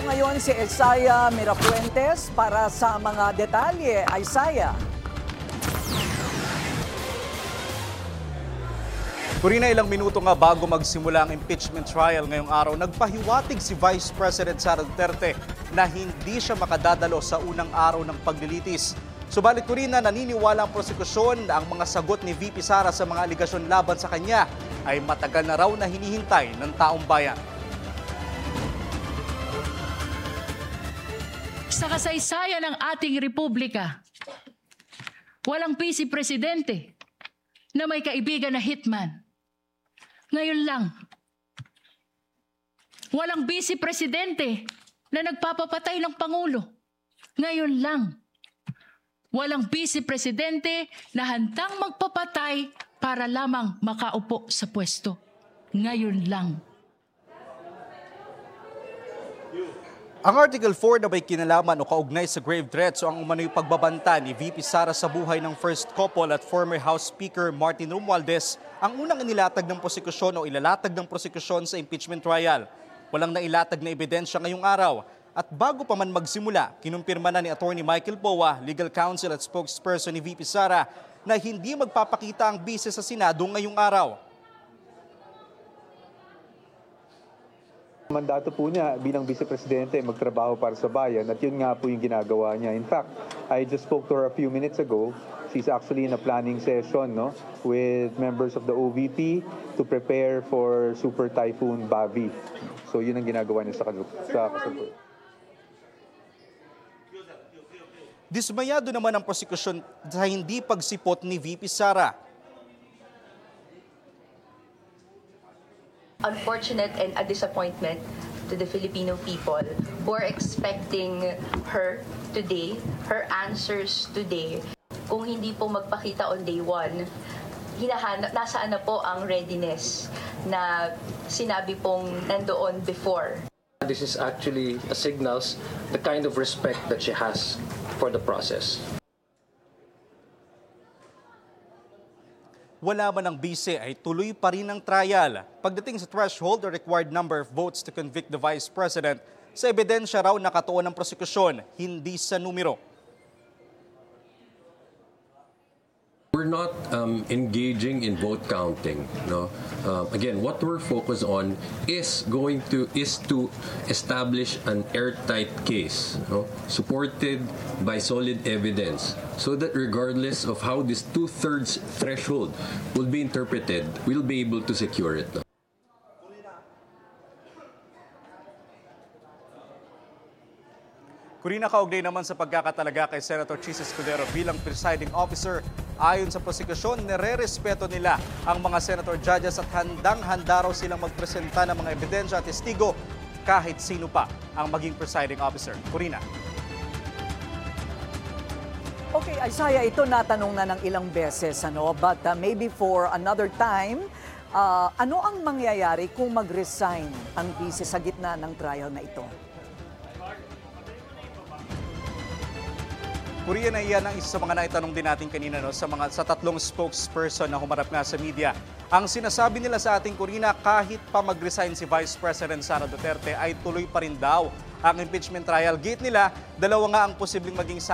ngayon si Isaiah Mirapuentes para sa mga detalye. Isaiah. Corina, ilang minuto nga bago magsimula ang impeachment trial ngayong araw, nagpahiwatig si Vice President Sara Duterte na hindi siya makadadalo sa unang araw ng paglilitis. Subalit Corina, naniniwala ang prosekusyon na ang mga sagot ni VP Sara sa mga aligasyon laban sa kanya ay matagal na raw na hinihintay ng taong bayan. Sa kasaysayan ng ating republika, walang vice presidente na may kaibigan na hitman. Ngayon lang, walang vice presidente na nagpapapatay ng Pangulo. Ngayon lang, walang vice presidente na handang magpapatay para lamang makaupo sa pwesto. Ngayon lang. Ang Article 4 na may kinalaman o kaugnay sa grave threats o ang umano'y pagbabanta ni VP Sara sa buhay ng first couple at former House Speaker Martin Romualdez ang unang inilatag ng prosekusyon o ilalatag ng prosekusyon sa impeachment trial. Walang nailatag na ebidensya ngayong araw. At bago pa man magsimula, kinumpirma na ni Attorney Michael Poa, legal counsel at spokesperson ni VP Sara, na hindi magpapakita ang bise sa Senado ngayong araw. Mandato po niya bilang vice-presidente magtrabaho para sa bayan at yun nga po yung ginagawa niya. In fact, I just spoke to her a few minutes ago. She's actually in a planning session with members of the OVP to prepare for Super Typhoon Bavi. So yun ang ginagawa niya sa kasalukuyan. Dismayado naman ang prosekusyon sa hindi pagsipot ni VP Sara. Unfortunate and a disappointment to the Filipino people who are expecting her today, her answers today. Kung hindi po magpakita on day one, nasaan na po ang readiness na sinabi pong nandoon before. This is actually signals the kind of respect that she has for the process. Wala man ang bise ay tuloy pa rin ang trial. Pagdating sa threshold or required number of votes to convict the Vice President, sa ebidensya raw nakatuon ng prosekusyon, hindi sa numero. We're not engaging in vote counting. No, again, what we're focused on is to establish an airtight case, supported by solid evidence, so that regardless of how this 2/3 threshold will be interpreted, we'll be able to secure it. Corina, kaugnay naman sa pagkakatalaga kay Senator Chis Escudero bilang presiding officer, ayon sa prosekusyon, nire-respeto nila ang mga senator judges at handang-handa raw silang magpresenta ng mga ebidensya at testigo kahit sino pa ang maging presiding officer. Corina. Okay, Isaiah, ito natanong na ng ilang beses, but maybe for another time, ano ang mangyayari kung mag-resign ang vice sa gitna ng trial na ito? Corina, iyan ang isa sa mga naitanong din natin kanina sa tatlong spokesperson na humarap nga sa media. Ang sinasabi nila sa ating Corina, kahit pa mag-resign si Vice President Sara Duterte ay tuloy pa rin daw ang impeachment trial. Gate nila, dalawa nga ang posibleng maging